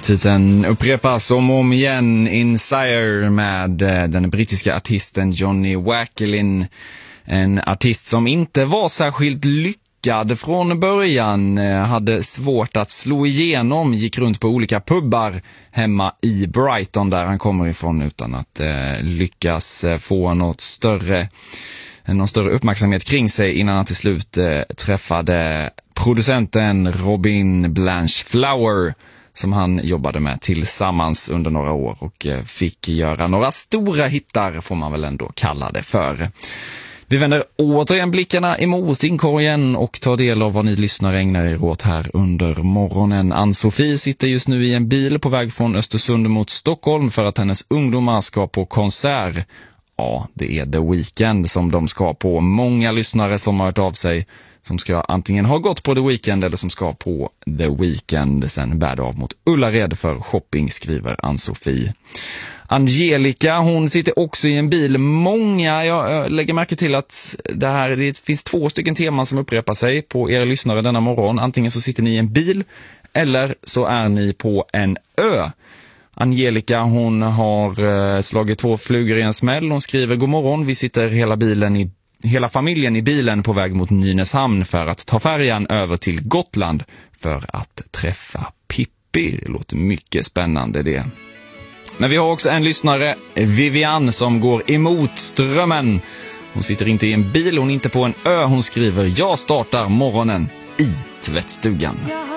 Titeln upprepas om igen, Insire, med den brittiska artisten Johnny Wakelin. En artist som inte var särskilt lyckad från början, hade svårt att slå igenom, gick runt på olika pubbar hemma i Brighton där han kommer ifrån utan att lyckas få någon större uppmärksamhet kring sig innan han till slut träffade producenten Robin Blanchflower som han jobbade med tillsammans under några år och fick göra några stora hittar, får man väl ändå kalla det för. Vi vänder återigen blickarna emot inkorgen och tar del av vad ni lyssnare ägnar er åt här under morgonen. Ann-Sofie sitter just nu i en bil på väg från Östersund mot Stockholm för att hennes ungdomar ska på konsert. Ja, det är The Weeknd som de ska på. Många lyssnare som har hört av sig som ska antingen ha gått på The Weeknd eller som ska på The Weeknd. Sen bär det av mot Ullared för shopping, skriver Ann-Sofie. Angelica, hon sitter också i en bil. Jag lägger märke till att det finns 2 stycken teman som upprepar sig på era lyssnare denna morgon. Antingen så sitter ni i en bil eller så är ni på en ö. Angelica, hon har slagit 2 flugor i en smäll. Hon skriver: god morgon, vi sitter hela familjen i bilen på väg mot Nynäshamn för att ta färjan över till Gotland för att träffa Pippi. Det låter mycket spännande det. Men vi har också en lyssnare, Vivian, som går emot strömmen. Hon sitter inte i en bil, hon är inte på en ö. Hon skriver: jag startar morgonen i tvättstugan.